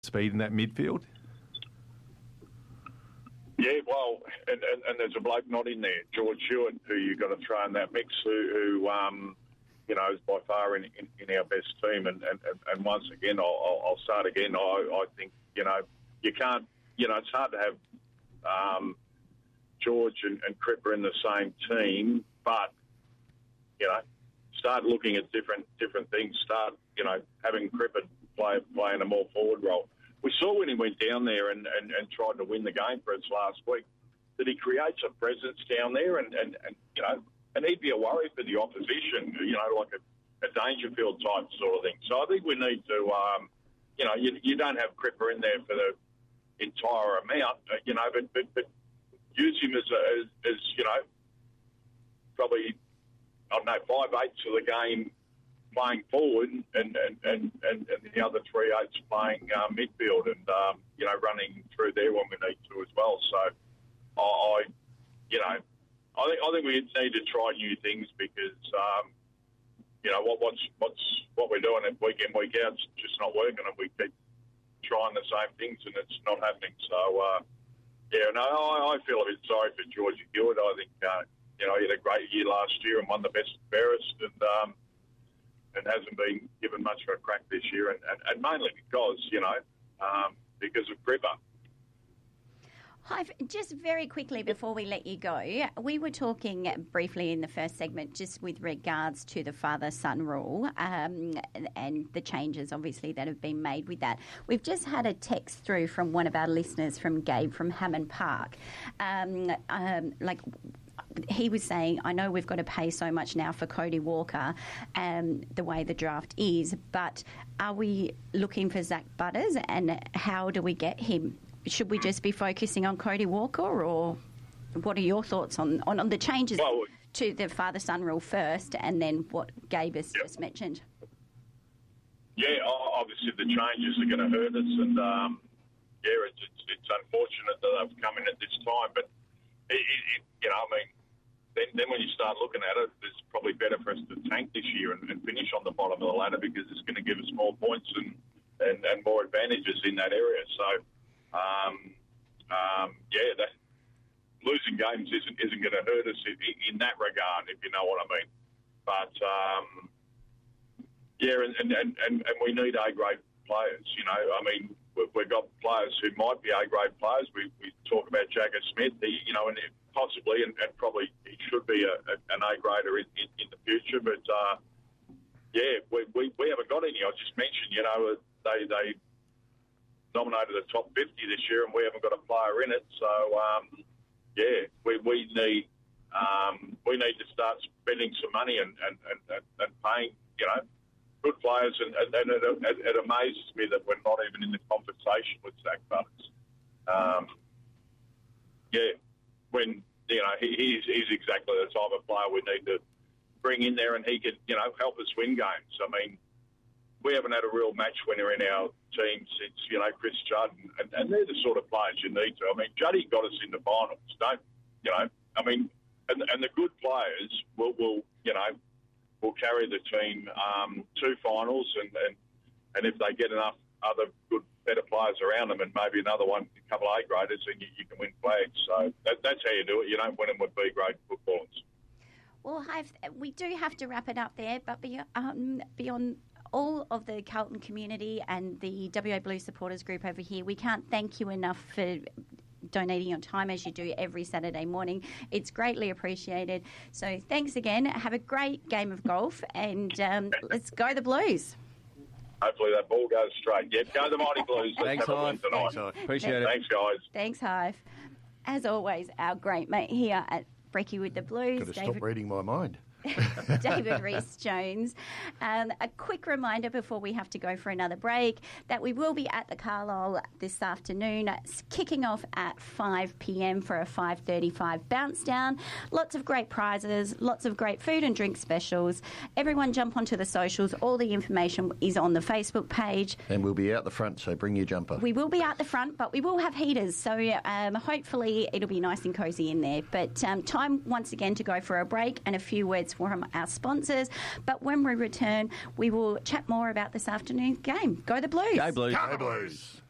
speed in that midfield? Yeah, well, and there's a bloke not in there, George Hewitt, who you've got to throw in that mix, who is by far in our best team. And once again, I'll start again. I think, you can't, it's hard to have George and Cripper in the same team, but, start looking at different things. Start, having Cripper play in a more forward role. We saw when he went down there and tried to win the game for us last week that he creates a presence down there and he'd be a worry for the opposition, like a Dangerfield type sort of thing. So I think we need to, you don't have Cripper in there for the entire amount, but use him as probably, 5/8 of the game playing forward and the other 3/8 playing midfield and, running through there when we need to as well. So I think we need to try new things because, what we're doing week in, week out is just not working and we keep trying the same things and it's not happening. So, I feel a bit sorry for George Hewitt. I think, he had a great year last year and won the best and fairest and hasn't been given much of a crack this year, and mainly because, because of Cripper. Hi, just very quickly before we let you go, we were talking briefly in the first segment just with regards to the father-son rule and the changes, obviously, that have been made with that. We've just had a text through from one of our listeners, from Gabe from Hammond Park. He was saying, I know we've got to pay so much now for Cody Walker the way the draft is, but are we looking for Zach Butters and how do we get him? Should we just be focusing on Cody Walker, or what are your thoughts on the changes to the father-son rule first and then what Gabe has just mentioned? Yeah, obviously the changes are going to hurt us and, it's unfortunate that they've come in at this time, but then when you start looking at it, it's probably better for us to tank this year and finish on the bottom of the ladder because it's going to give us more points and more advantages in that area. So, that losing games isn't going to hurt us in that regard, if you know what I mean. But and we need A-grade players. We've got players who might be A-grade players. We talk about Jagger Smith, and possibly and probably he should be an A-grader in the future. But we haven't got any. I just mentioned, they nominated the top 50 this year, and we haven't got a player in it. So we need to start spending some money and paying good players, and it amazes me that we're not even in the conversation with Zach Butters. When he's exactly the type of player we need to bring in there, and he can help us win games. I mean, we haven't had a real match winner in our team since Chris Judd, and they're the sort of players you need to. I mean, Juddy got us in the finals, and the good players will carry the team to finals, and if they get enough other good, better players around them, and maybe another one, a couple of A-graders, then you can win flags. So that's how you do it. You don't win them with B-grade footballers. Well, we do have to wrap it up there, but beyond all of the Carlton community and the WA Blues supporters group over here, we can't thank you enough for donating your time as you do every Saturday morning. It's greatly appreciated. So thanks again. Have a great game of golf, and let's go the Blues. Hopefully that ball goes straight. Yeah, go the Mighty Blues. Thanks, Hive. Appreciate it. Thanks, guys. Thanks, Hive. As always, our great mate here at Brekkie with the Blues. Got to stop reading my mind. David Rees-Jones. A quick reminder before we have to go for another break that we will be at the Carlisle this afternoon. It's kicking off at 5 p.m. for a 5:35 bounce down. Lots of great prizes, lots of great food and drink specials. Everyone jump onto the socials. All the information is on the Facebook page. And we'll be out the front, so bring your jumper. We will be out the front, but we will have heaters, so hopefully it'll be nice and cosy in there. But time once again to go for a break and a few words from our sponsors. But when we return, we will chat more about this afternoon's game. Go the Blues! Go Blues! Go Blues!